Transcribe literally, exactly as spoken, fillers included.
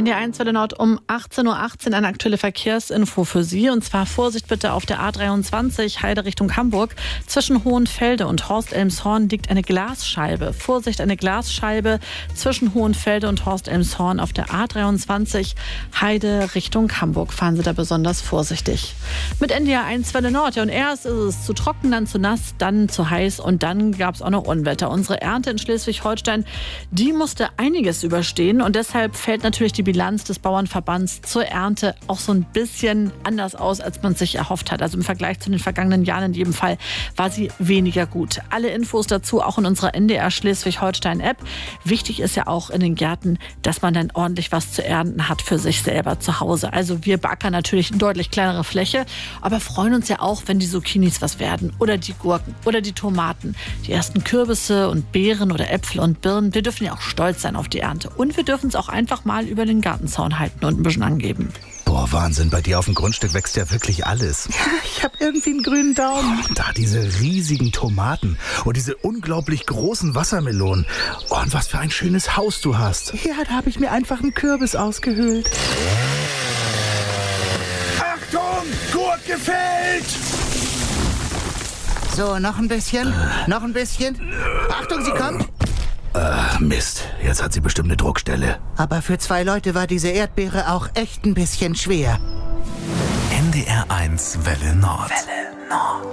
In der eins Welle Nord um achtzehn Uhr achtzehn eine aktuelle Verkehrsinfo für Sie. Und zwar Vorsicht bitte auf der A dreiundzwanzig Heide Richtung Hamburg. Zwischen Hohenfelde und Horst-Elmshorn liegt eine Glasscheibe. Vorsicht, eine Glasscheibe zwischen Hohenfelde und Horst-Elmshorn auf der A dreiundzwanzig Heide Richtung Hamburg. Fahren Sie da besonders vorsichtig. Mit N D R eins Welle Nord. Ja, und erst ist es zu trocken, dann zu nass, dann zu heiß und dann gab es auch noch Unwetter. Unsere Ernte in Schleswig-Holstein, die musste einiges überstehen und deshalb fällt natürlich die Bilanz des Bauernverbands zur Ernte auch so ein bisschen anders aus, als man sich erhofft hat. Also im Vergleich zu den vergangenen Jahren in jedem Fall war sie weniger gut. Alle Infos dazu auch in unserer N D R Schleswig-Holstein-App. Wichtig ist ja auch in den Gärten, dass man dann ordentlich was zu ernten hat für sich selber zu Hause. Also wir beackern natürlich eine deutlich kleinere Fläche, aber freuen uns ja auch, wenn die Zucchinis was werden oder die Gurken oder die Tomaten, die ersten Kürbisse und Beeren oder Äpfel und Birnen. Wir dürfen ja auch stolz sein auf die Ernte und wir dürfen es auch einfach mal über den Gartenzaun halten und ein bisschen angeben. Boah, Wahnsinn, bei dir auf dem Grundstück wächst ja wirklich alles. Ja, ich habe irgendwie einen grünen Daumen. Oh, da diese riesigen Tomaten und diese unglaublich großen Wassermelonen. Oh, und was für ein schönes Haus du hast. Ja, da habe ich mir einfach einen Kürbis ausgehöhlt. Achtung, Gurke fällt! So, noch ein bisschen, äh. noch ein bisschen. Achtung, sie kommt. Äh, Mist, jetzt hat sie bestimmt eine Druckstelle. Aber für zwei Leute war diese Erdbeere auch echt ein bisschen schwer. N D R eins Welle Nord. Welle Nord.